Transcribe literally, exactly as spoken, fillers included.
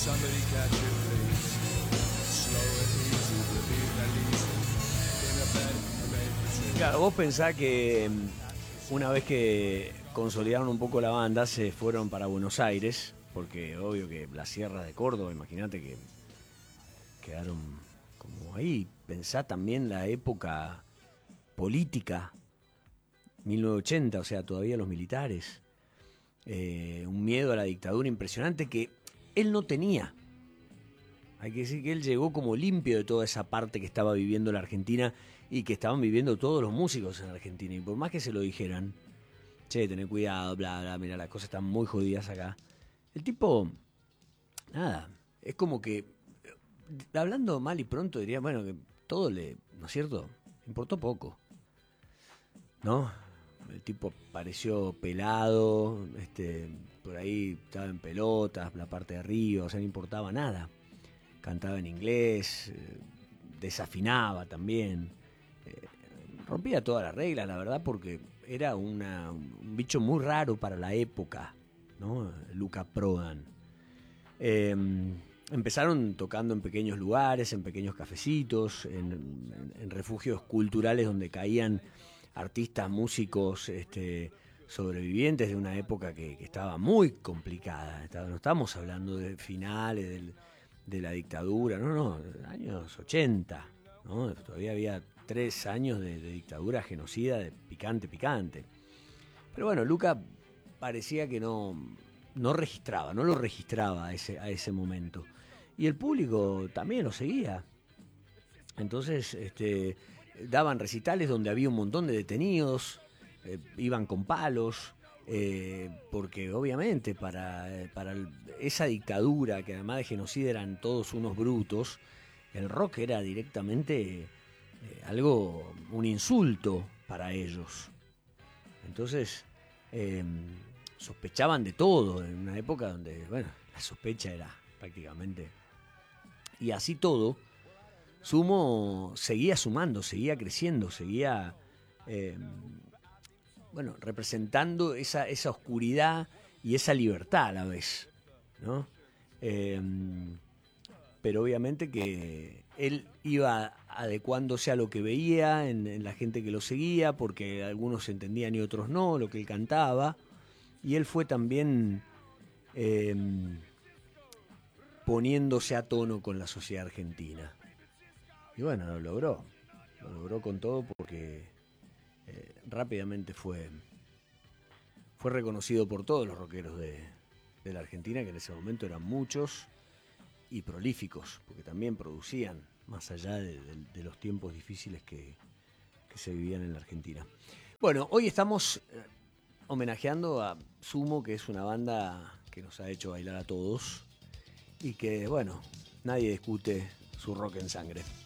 somebody catch you, please. Slow and easy, the beat release. In a bed, made for two. Claro, vos pensás que mm, una vez que consolidaron un poco la banda, se fueron para Buenos Aires, porque obvio que la sierra de Córdoba, imagínate que quedaron como ahí. Pensá también la época política, mil novecientos ochenta, o sea, todavía los militares. Eh, un miedo a la dictadura impresionante que él no tenía. Hay que decir que él llegó como limpio de toda esa parte que estaba viviendo la Argentina y que estaban viviendo todos los músicos en Argentina. Y por más que se lo dijeran, che, tené cuidado, bla, bla, mira, las cosas están muy jodidas acá. El tipo, nada, es como que, hablando mal y pronto, diría, bueno, que todo le, ¿no es cierto? Importó poco, ¿no? El tipo pareció pelado, este, por ahí estaba en pelotas, la parte de arriba, o sea, no importaba nada. Cantaba en inglés, eh, desafinaba también, eh, rompía todas las reglas, la verdad, porque era una, un bicho muy raro para la época, ¿no? Luca Prodan. Eh, empezaron tocando en pequeños lugares, en pequeños cafecitos, en, en, en refugios culturales donde caían artistas, músicos, este, sobrevivientes de una época que, que estaba muy complicada. Estaba, no estamos hablando de finales del, de la dictadura, no, no, años ochenta, ¿no? Todavía había tres años de, de dictadura genocida, de picante, picante. Pero bueno, Luca parecía que no, no registraba, no lo registraba a ese, a ese momento. Y el público también lo seguía. Entonces, este, daban recitales donde había un montón de detenidos, eh, iban con palos, eh, porque obviamente para, para esa dictadura, que además de genocida eran todos unos brutos, el rock era directamente eh, algo, un insulto para ellos. Entonces, eh, sospechaban de todo, en una época donde, bueno, la sospecha era prácticamente... Y así todo, Sumo seguía sumando, seguía creciendo, seguía, eh, bueno, representando esa, esa oscuridad y esa libertad a la vez, ¿no? Eh, pero obviamente que él iba adecuándose a lo que veía en, en la gente que lo seguía, porque algunos entendían y otros no, lo que él cantaba, y él fue también eh, poniéndose a tono con la sociedad argentina. Y bueno, lo logró, lo logró con todo porque eh, rápidamente fue, fue reconocido por todos los rockeros de, de la Argentina, que en ese momento eran muchos y prolíficos, porque también producían, más allá de, de, de los tiempos difíciles que, que se vivían en la Argentina. Bueno, hoy estamos eh, homenajeando a Sumo, que es una banda que nos ha hecho bailar a todos y que, bueno, nadie discute su rock en sangre.